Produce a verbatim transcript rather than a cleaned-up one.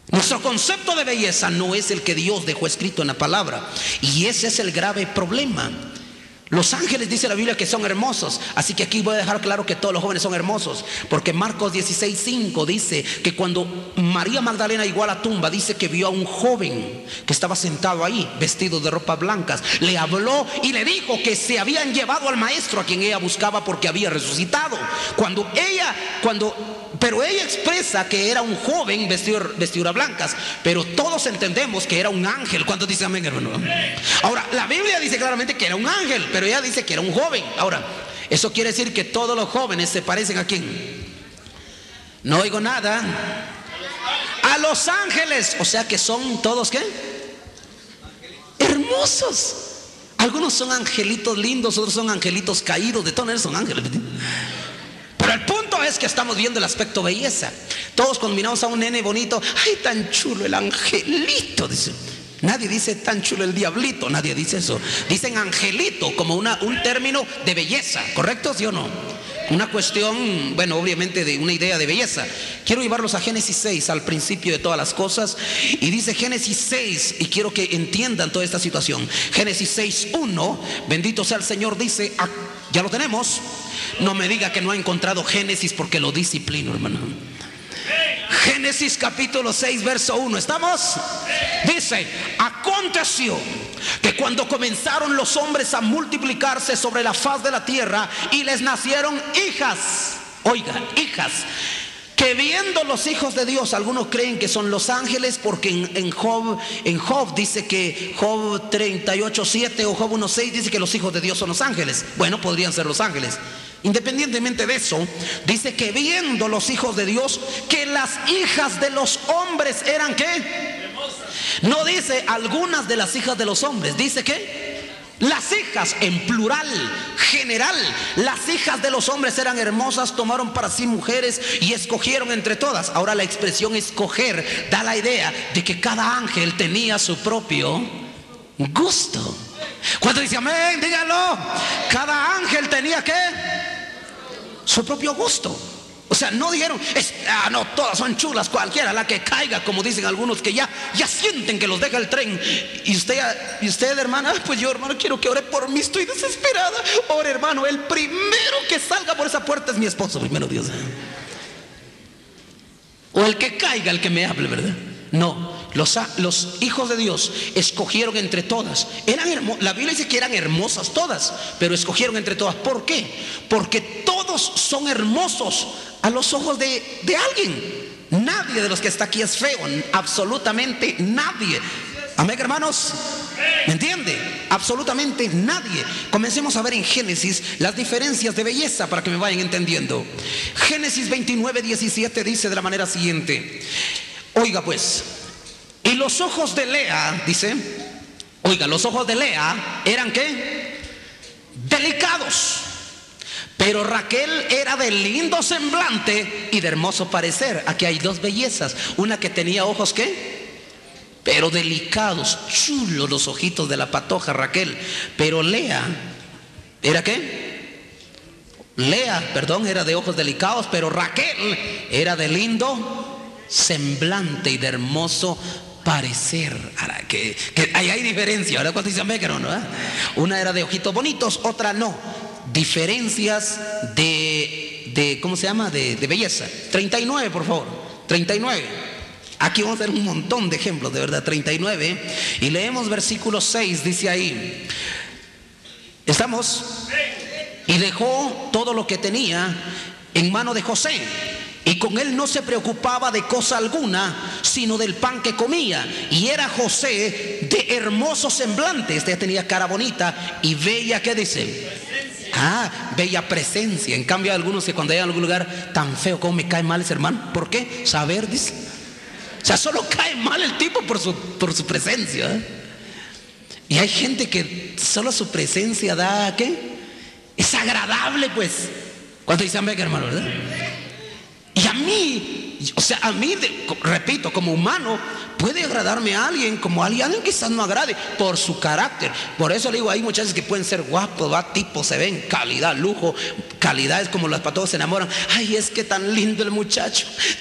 Nuestro concepto de belleza no es el que Dios dejó escrito en la palabra. Y ese es el grave problema. Los ángeles, dice la Biblia, que son hermosos. Así que aquí voy a dejar claro que todos los jóvenes son hermosos, porque Marcos dieciséis cinco dice que cuando María Magdalena llegó a la tumba, dice que vio a un joven que estaba sentado ahí, vestido de ropas blancas. Le habló y le dijo que se habían llevado al maestro a quien ella buscaba, porque había resucitado. Cuando ella, cuando Pero ella expresa que era un joven vestido de vestiduras blancas, pero todos entendemos que era un ángel. ¿Cuántos dicen amén, hermano? Ahora, la Biblia dice claramente que era un ángel, pero ella dice que era un joven. Ahora, eso quiere decir que todos los jóvenes se parecen ¿a quién? No oigo nada. A los ángeles. O sea que son todos ¿qué? Hermosos. Algunos son angelitos lindos, otros son angelitos caídos. De todas maneras son ángeles. Pero el punto es que estamos viendo el aspecto belleza. Todos cuando miramos a un nene bonito, ay, tan chulo el angelito, dice. Nadie dice tan chulo el diablito, nadie dice eso. Dicen angelito como una, un término de belleza, ¿correcto? ¿Sí o no? Una cuestión, bueno, obviamente de una idea de belleza. Quiero llevarlos a Génesis seis, al principio de todas las cosas. Y dice Génesis seis, y quiero que entiendan toda esta situación. Génesis seis uno, bendito sea el Señor, dice, ah, ya lo tenemos. No me diga que no ha encontrado Génesis, porque lo disciplino, hermano. Génesis capítulo seis, verso uno. ¿Estamos? Dice, aconteció que cuando comenzaron los hombres a multiplicarse sobre la faz de la tierra y les nacieron hijas, oiga, hijas, que viendo los hijos de Dios, algunos creen que son los ángeles, porque en, en Job en Job dice que Job treinta y ocho siete o Job uno seis dice que los hijos de Dios son los ángeles. Bueno, podrían ser los ángeles. Independientemente de eso, dice que viendo los hijos de Dios que las hijas de los hombres eran ¿qué? No dice algunas de las hijas de los hombres, dice que las hijas, en plural, general, las hijas de los hombres eran hermosas, tomaron para sí mujeres y escogieron entre todas. Ahora la expresión escoger da la idea de que cada ángel tenía su propio gusto. Cuando dice amén, díganlo. Cada ángel tenía ¿qué? Su propio gusto. O sea, no dijeron, es, ah, no, todas son chulas, cualquiera, la que caiga, como dicen algunos que ya, ya sienten que los deja el tren. Y usted, y usted, hermana, pues yo, hermano, quiero que ore por mí, estoy desesperada. Ore, hermano, el primero que salga por esa puerta es mi esposo, primero Dios. O el que caiga, el que me hable, ¿verdad? No. Los, los hijos de Dios escogieron entre todas. Eran hermosas. La Biblia dice que eran hermosas todas, pero escogieron entre todas. ¿Por qué? Porque todos son hermosos a los ojos de, de alguien. Nadie de los que está aquí es feo, absolutamente nadie. Amén, hermanos. ¿Me entiende? Absolutamente nadie. Comencemos a ver en Génesis las diferencias de belleza para que me vayan entendiendo. Génesis veintinueve diecisiete dice de la manera siguiente. Oiga pues, y los ojos de Lea, dice, oiga, los ojos de Lea eran ¿qué? Delicados. Pero Raquel era de lindo semblante y de hermoso parecer. Aquí hay dos bellezas. Una que tenía ojos ¿qué? Pero delicados, chulos los ojitos de la patoja Raquel. Pero Lea, ¿era qué? Lea, perdón, era de ojos delicados, pero Raquel era de lindo semblante y de hermoso parecer. Ahora, que, que ahí hay diferencia. Ahora cuando dicen que no, ¿no? Una era de ojitos bonitos, otra no. Diferencias de, de ¿cómo se llama? De, de belleza. treinta y nueve, por favor. treinta y nueve. Aquí vamos a ver un montón de ejemplos, de verdad. treinta y nueve. Y leemos versículo seis, dice ahí. ¿Estamos? Y dejó todo lo que tenía en mano de José. Y con él no se preocupaba de cosa alguna, sino del pan que comía. Y era José de hermoso semblante. Este ya tenía cara bonita y bella, ¿qué dice? Ah, bella presencia. En cambio hay algunos que cuando hay en algún lugar tan feo, ¿cómo me cae mal ese hermano? ¿Por qué? Saber, dice. O sea, solo cae mal el tipo por su, por su presencia, ¿eh? Y hay gente que solo su presencia da, ¿qué? Es agradable, pues. ¿Cuánto dice amén, hermano, verdad? Y a mí, o sea, a mí, de, repito, como humano, puede agradarme a alguien, como a alguien, alguien quizás no agrade por su carácter. Por eso le digo, hay muchachos que pueden ser guapos, va, tipos, se ven, calidad, lujo, calidades como las para todos se enamoran. Ay, es que tan lindo el muchacho.